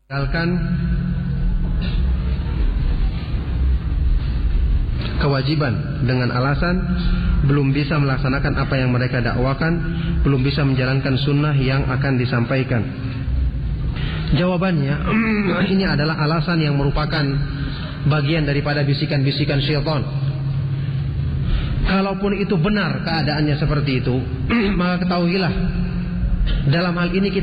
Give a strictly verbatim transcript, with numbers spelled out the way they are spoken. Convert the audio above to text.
meninggalkan kewajiban dengan alasan belum bisa melaksanakan apa yang mereka dakwakan, belum bisa menjalankan sunnah yang akan disampaikan. Jawabannya, ini adalah alasan yang merupakan bagian daripada bisikan-bisikan syaitan. Kalaupun itu benar keadaannya seperti itu, maka ketahuilah, dalam hal ini kita